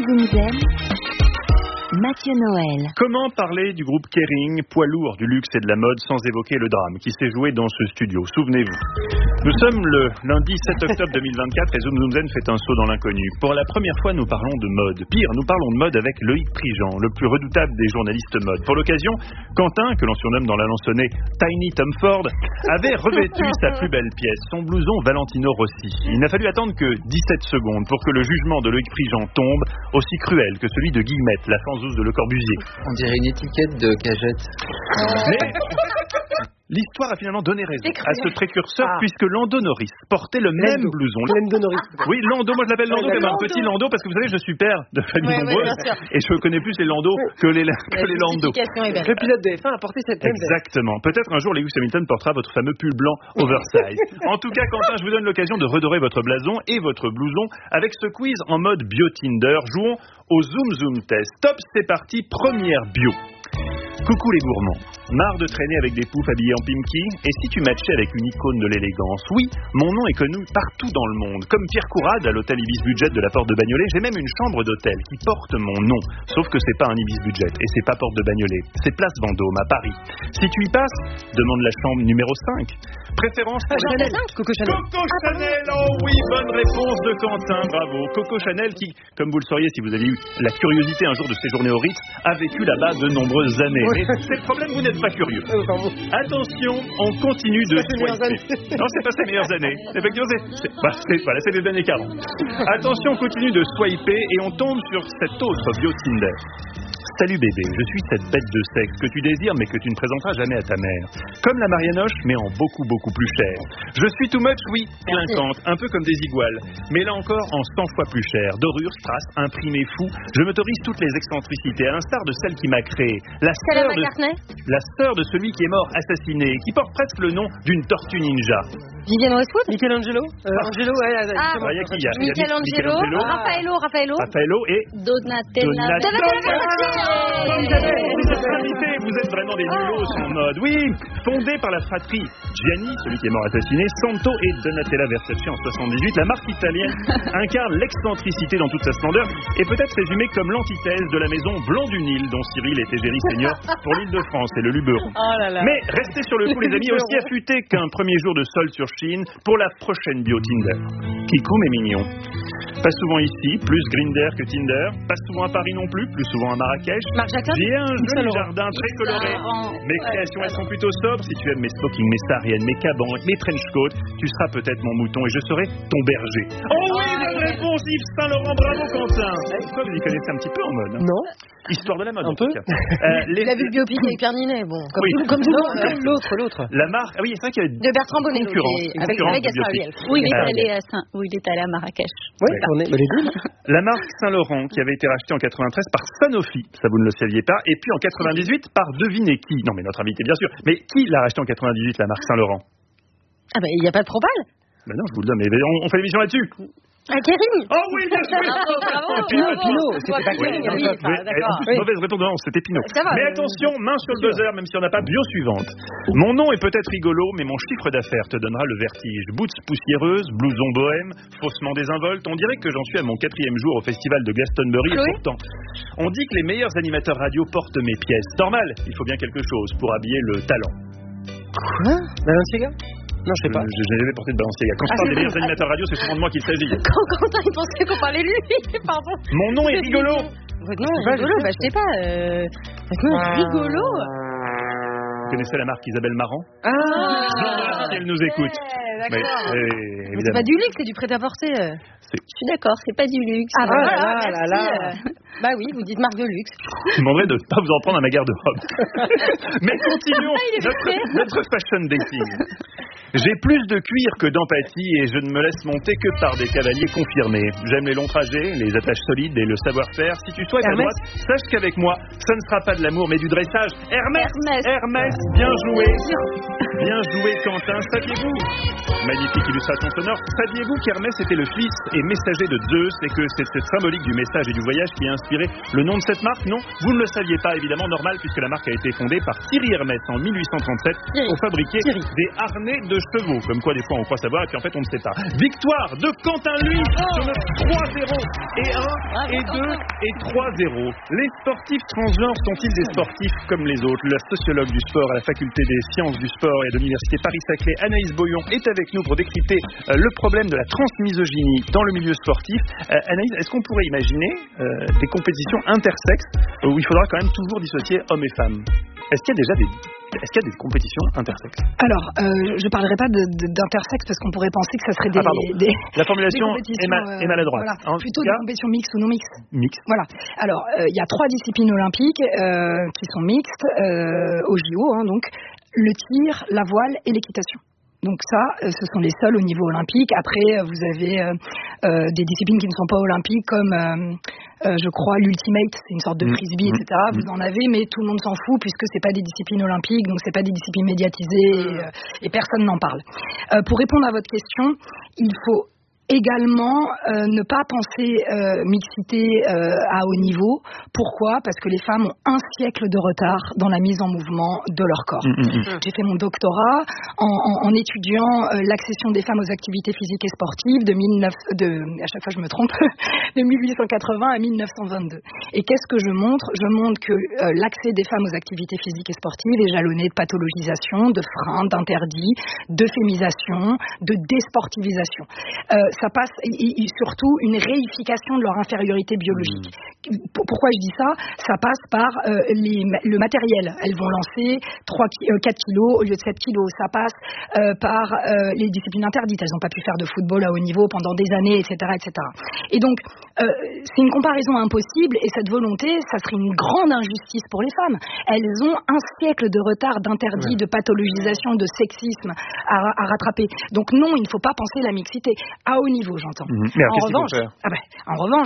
Zoom Zen, Mathieu Noël. Comment parler du groupe Kering, poids lourd du luxe et de la mode, sans évoquer le drame qui s'est joué dans ce studio? Souvenez-vous. Nous sommes le lundi 7 octobre 2024 et Zoom Zoom Zen fait un saut dans l'inconnu. Pour la première fois, nous parlons de mode. Pire, nous parlons de mode avec Loïc Prigent, le plus redoutable des journalistes mode. Pour l'occasion, Quentin, que l'on surnomme dans l'Alençonnais Tiny Tom Ford, avait revêtu sa plus belle pièce, son blouson Valentino Rossi. Il n'a fallu attendre que 17 secondes pour que le jugement de Loïc Prigent tombe, aussi cruel que celui de Guillemette, la fanzouze de Le Corbusier. On dirait une étiquette de cagette. Mais l'histoire a finalement donné raison à ce précurseur puisque Lando Norris portait le même blouson. Lando Norris. Oui, Lando, moi je l'appelle Lando comme un petit Lando parce que vous savez, je suis père de famille nombreuse et je connais plus les Lando que les Lando. Le pilote de F1 a porté cette même veste. Exactement. Peut-être un jour Lewis Hamilton portera votre fameux pull blanc oversize. En tout cas, Quentin, je vous donne l'occasion de redorer votre blason et votre blouson avec ce quiz en mode bio Tinder. Jouons au Zoom Zoom Test. Top, c'est parti, première bio. Coucou les gourmands, marre de traîner avec des poufs habillés en pimki? Et si tu matchais avec une icône de l'élégance? Oui, mon nom est connu partout dans le monde. Comme Pierre Courade à l'hôtel Ibis Budget de la Porte de Bagnolet, j'ai même une chambre d'hôtel qui porte mon nom. Sauf que c'est pas un Ibis Budget et c'est pas Porte de Bagnolet, c'est Place Vendôme à Paris. Si tu y passes, demande la chambre numéro 5. Préférence pour Chanel. Coco Chanel. Coco Chanel, oh oui, bonne réponse de Quentin, bravo. Coco Chanel qui, comme vous le sauriez si vous aviez eu la curiosité un jour de séjourner au Ritz, a vécu là-bas de nombreuses années. Mais c'est le problème, vous n'êtes pas curieux. Attention, on continue de swiper. Non, c'est pas ses meilleures années. Effectivement, c'est des années 40. Attention, on continue de swiper et on tombe sur cet autre bio Tinder. Salut bébé, je suis cette bête de sexe que tu désires mais que tu ne présenteras jamais à ta mère. Comme la Marianoche, mais en beaucoup plus cher. Je suis too much, oui, clinquante, un peu comme des iguales. Mais là encore, en 100 fois plus cher. Dorure, strass, imprimé fou. Je m'autorise toutes les excentricités, à l'instar de celle qui m'a créé. La sœur de celui qui est mort assassiné, qui porte presque le nom d'une tortue ninja. Vivienne Westwood? Michelangelo. Angelo, Michelangelo. Raffaello et Donatella. Vous êtes vraiment des nulos en mode. Oui, fondée par la fratrie Gianni, celui qui est mort assassiné, Santo et Donatella Versace en 78, la marque italienne incarne l'excentricité dans toute sa splendeur et peut-être résumée comme l'antithèse de la maison Blanc du Nil dont Cyril est égérie senior pour l'Île-de-France et le Luberon. Mais restez sur le coup les amis, aussi affûtés qu'un premier jour de sol sur Chine pour la prochaine bio Tinder. Kikou mes mignons. Pas souvent ici, plus Grindr que Tinder. Pas souvent à Paris non plus souvent à Marrakech. J'ai un joli jardin très coloré. Mes créations, elles sont plutôt sobres. Si tu aimes mes stockings, mes sariennes, mes cabans, mes trench coats, tu seras peut-être mon mouton et je serai ton berger. Oh oui, bonne réponse, Yves Saint-Laurent, bravo Quentin. Pourquoi vous y connaissez un petit peu en mode? Non. Histoire de la mode, un en peu. tout cas. Il a vu le biopic avec Pierre Ninet, bon. Comme tout le monde. L'autre. La marque, ah oui, c'est vrai qu'il y a de Bertrand Bonnet, avec Gaspard Ulliel. Oui, il est allé à Marrakech. Oui, la marque Saint-Laurent qui avait été rachetée en 93 par Sanofi, ça vous ne le saviez pas, et puis en 98 par devinez qui? Non mais notre invité bien sûr, mais qui l'a racheté en 98 la marque Saint-Laurent? Ah ben il n'y a pas de propal? Ben non, je vous le donne, mais on fait l'émission là-dessus. Kering. Oh oui, bien sûr. Bravo. Pinot, c'était pas Kering. Mauvaise réponse, non, c'était Pinot. Mais attention, main sur le buzzer, même si on n'a pas bio suivante. Mon nom est peut-être rigolo, mais mon chiffre d'affaires te donnera le vertige. Boots poussiéreuses, blouson bohème, faussement désinvolte. On dirait que j'en suis à mon 4e jour au festival de Glastonbury. Et pourtant, on dit que les meilleurs animateurs radio portent mes pièces. Normal, il faut bien quelque chose pour habiller le talent. Quoi? Balenciaga? Non, je sais pas. Je n'ai jamais porté de Balenciaga. Quand je parle des meilleurs animateurs radio, c'est souvent de moi qu'il s'agit. Quand Quentin il pensait qu'on parlait lui, pardon. Mon nom est rigolo. Votre nom est rigolo, je sais pas. Votre nom est rigolo. Vous connaissez la marque Isabelle Marant? Si elle nous écoute. Mais c'est pas du luxe, c'est du prêt-à-porter. Je suis d'accord, c'est pas du luxe. Bah oui, vous dites marque de luxe. Je demanderais de ne pas vous en prendre à ma garde-robe. Mais continuons notre fashion dating. J'ai plus de cuir que d'empathie et je ne me laisse monter que par des cavaliers confirmés. J'aime les longs trajets, les attaches solides et le savoir-faire. Si tu souhaites à droite, sache qu'avec moi, ça ne sera pas de l'amour mais du dressage. Hermès, bien joué. Bien joué Quentin, saviez-vous? Magnifique illustration sonore. Saviez-vous qu'Hermès était le fils et messager de Zeus et que c'est cette symbolique du message et du voyage qui a inspiré le nom de cette marque? Non, vous ne le saviez pas, évidemment, normal puisque la marque a été fondée par Thierry Hermès en 1837 pour fabriquer des harnais de chevaux. Comme quoi, des fois, on croit savoir et puis en fait, on ne sait pas. Victoire de Quentin, lui, sur notre 3-0. Et 1, et 2, et 3-0. Les sportifs transgenres sont-ils des sportifs comme les autres? La sociologue du sport à la faculté des sciences du sport et de l'université Paris-Saclay, Anaïs Boyon, est avec nous pour décrypter le problème de la transmisogynie dans le milieu sportif. Anaïs, est-ce qu'on pourrait imaginer des compétitions intersexes où il faudra quand même toujours dissocier hommes et femmes? Est-ce qu'il y a des compétitions intersexes? Alors, je ne parlerai pas d'intersexe parce qu'on pourrait penser que ça serait la formulation est maladroite. Voilà. Plutôt des compétitions mixtes ou non mixtes. Mixtes. Voilà. Alors, il y a 3 disciplines olympiques qui sont mixtes au JO, donc le tir, la voile et l'équitation. Donc ça, ce sont les seuls au niveau olympique. Après, vous avez des disciplines qui ne sont pas olympiques comme, je crois, l'ultimate, c'est une sorte de frisbee, etc. Vous en avez, mais tout le monde s'en fout puisque c'est pas des disciplines olympiques, donc c'est pas des disciplines médiatisées et personne n'en parle. Pour répondre à votre question, il faut également ne pas penser mixité à haut niveau. Pourquoi? Parce que les femmes ont un siècle de retard dans la mise en mouvement de leur corps. J'ai fait mon doctorat en étudiant l'accession des femmes aux activités physiques et sportives à chaque fois je me trompe, de 1880 à 1922. Et qu'est-ce que je montre? Je montre que l'accès des femmes aux activités physiques et sportives est jalonné de pathologisation, de freins, d'interdits, d'euphémisation, de désportivisation. Ça passe, et surtout une réification de leur infériorité biologique. Pourquoi je dis ça? Ça passe par le matériel. Elles vont lancer 4 kilos au lieu de 7 kilos. Ça passe par les disciplines interdites. Elles n'ont pas pu faire de football à haut niveau pendant des années, etc. etc. Et donc, c'est une comparaison impossible, et cette volonté, ça serait une grande injustice pour les femmes. Elles ont un siècle de retard, d'interdits, de pathologisation, de sexisme à rattraper. Donc non, il ne faut pas penser la mixité. À haut niveau, j'entends. En revanche,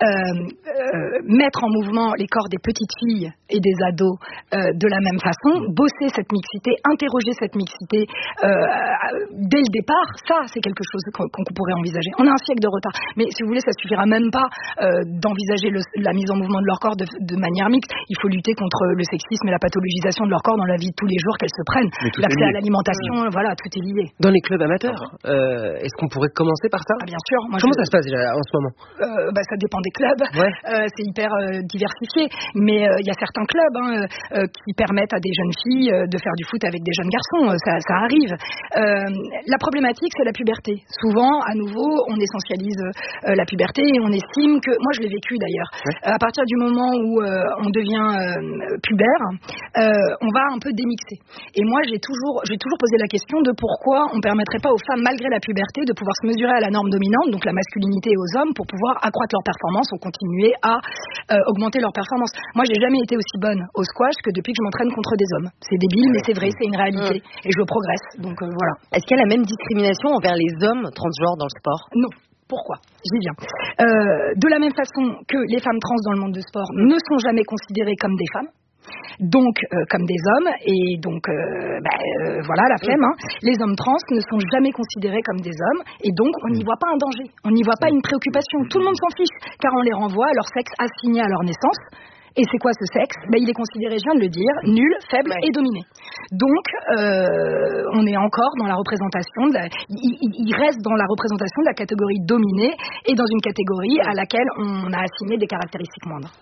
mettre en mouvement les corps des petites filles et des ados de la même façon, bosser cette mixité, interroger cette mixité dès le départ, ça, c'est quelque chose qu'on pourrait envisager. On a un siècle de retard, mais si vous voulez, ça suffira même pas d'envisager la mise en mouvement de leur corps de manière mixte. Il faut lutter contre le sexisme et la pathologisation de leur corps dans la vie de tous les jours qu'elles se prennent. L'accès à l'alimentation, voilà, tout est lié. Dans les clubs amateurs, est-ce qu'on pourrait commencer par ça? Bien sûr. Comment ça se passe déjà en ce moment? Ça dépend des clubs. C'est hyper diversifié. Mais il y a certains clubs qui permettent à des jeunes filles de faire du foot avec des jeunes garçons. Ça arrive. La problématique, c'est la puberté. Souvent, à nouveau, on essentialise la puberté et on estime que... Moi, je l'ai vécu d'ailleurs. À partir du moment où on devient pubère, on va un peu démixer. Et moi, j'ai toujours posé la question de pourquoi on ne permettrait pas aux femmes, malgré la puberté, de pouvoir se mesurer à la norme dominante, donc la masculinité, et aux hommes, pour pouvoir accroître leur performance ou continuer à augmenter leur performance. Moi, j'ai jamais été aussi bonne au squash que depuis que je m'entraîne contre des hommes. C'est débile, mais c'est vrai, c'est une réalité. Et je progresse, donc voilà. Est-ce qu'il y a la même discrimination envers les hommes transgenres dans le sport? Non. Pourquoi? J'y viens. De la même façon que les femmes trans dans le monde du sport ne sont jamais considérées comme des femmes, donc comme des hommes, et donc voilà la flemme, les hommes trans ne sont jamais considérés comme des hommes, et donc on n'y voit pas un danger, on n'y voit pas une préoccupation, tout le monde s'en fiche, car on les renvoie à leur sexe assigné à leur naissance. Et c'est quoi ce sexe? Il est considéré, je viens de le dire, nul, faible et dominé. Donc, on est encore dans la représentation, il reste dans la représentation de la catégorie dominée et dans une catégorie à laquelle on a assigné des caractéristiques moindres.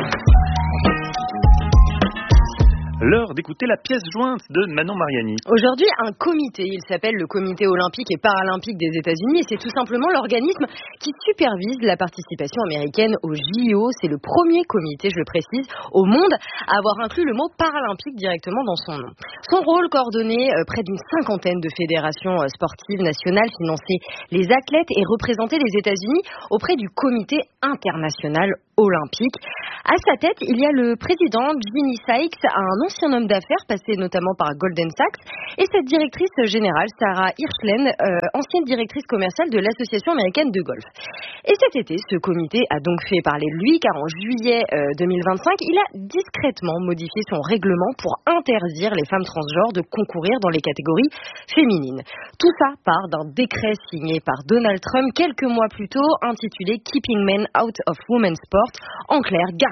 L'heure d'écouter la pièce jointe de Manon Mariani. Aujourd'hui, un comité, il s'appelle le Comité olympique et paralympique des États-Unis, et c'est tout simplement l'organisme qui supervise la participation américaine aux JO. C'est le premier comité, je le précise, au monde à avoir inclus le mot paralympique directement dans son nom. Son rôle, coordonner près d'une 50aine de fédérations sportives nationales, financer les athlètes et représenter les États-Unis auprès du Comité international olympique. À sa tête, il y a le président Ginny Sykes, un ancien homme d'affaires passé notamment par Goldman Sachs, et cette directrice générale, Sarah Hirschland, ancienne directrice commerciale de l'Association américaine de golf. Et cet été, ce comité a donc fait parler de lui, car en juillet 2025, il a discrètement modifié son règlement pour interdire les femmes transgenres de concourir dans les catégories féminines. Tout ça part d'un décret signé par Donald Trump quelques mois plus tôt, intitulé Keeping Men Out of Women's Sport. En clair, garder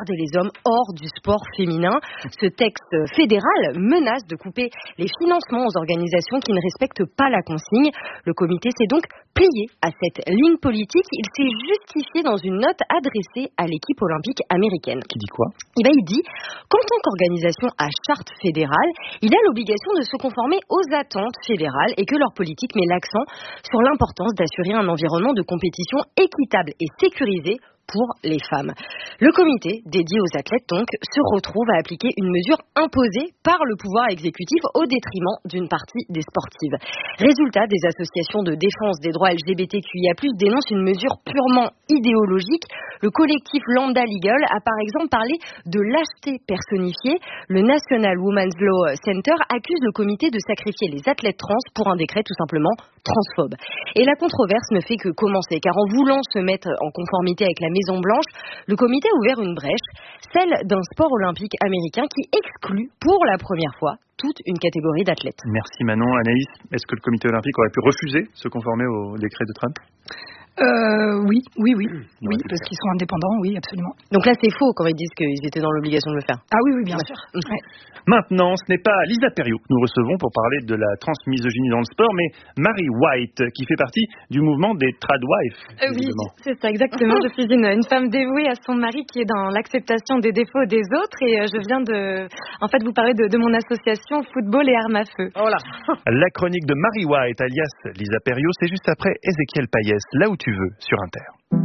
garder les hommes hors du sport féminin. Ce texte fédéral menace de couper les financements aux organisations qui ne respectent pas la consigne. Le comité s'est donc plié à cette ligne politique. Il s'est justifié dans une note adressée à l'équipe olympique américaine. Qui dit quoi ? Il dit qu'en tant qu'organisation à charte fédérale, il a l'obligation de se conformer aux attentes fédérales et que leur politique met l'accent sur l'importance d'assurer un environnement de compétition équitable et sécurisé pour les femmes. Le comité dédié aux athlètes donc se retrouve à appliquer une mesure imposée par le pouvoir exécutif au détriment d'une partie des sportives. Résultat, des associations de défense des droits LGBTQIA+ dénoncent une mesure purement idéologique. Le collectif Lambda Legal a par exemple parlé de lâcheté personnifiée. Le National Women's Law Center accuse le comité de sacrifier les athlètes trans pour un décret tout simplement transphobe. Et la controverse ne fait que commencer, car en voulant se mettre en conformité avec la Maison-Blanche, le comité a ouvert une brèche, celle d'un sport olympique américain qui exclut pour la première fois toute une catégorie d'athlètes. Merci Manon. Anaïs, est-ce que le comité olympique aurait pu refuser de se conformer au décret de Trump ? Oui, parce qu'ils sont indépendants, oui, absolument. Donc là, c'est faux quand ils disent qu'ils étaient dans l'obligation de le faire. Ah oui, bien sûr. Ouais. Maintenant, ce n'est pas Lisa Perriot que nous recevons pour parler de la transmisogynie dans le sport, mais Mary White, qui fait partie du mouvement des tradwives. Oui, c'est ça, exactement. Je suis une femme dévouée à son mari qui est dans l'acceptation des défauts des autres, et je viens de vous parler de mon association Football et Armes à Feu. Oh là. La chronique de Mary White, alias Lisa Perriot, c'est juste après Ézéchiel Payès, là où tu veux, sur Inter.